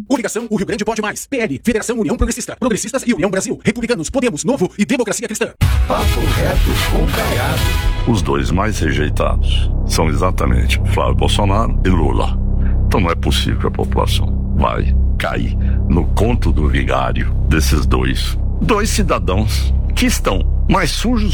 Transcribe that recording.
Coligação O Rio Grande Pode Mais. PL, Federação União Progressista. Progressistas e União Brasil. Republicanos, Podemos, Novo e Democracia Cristã. Papo reto com Caiado. Os dois mais rejeitados são exatamente Flávio Bolsonaro e Lula. Então não é possível que a população vai cair no conto do vigário desses dois cidadãos que estão mais sujos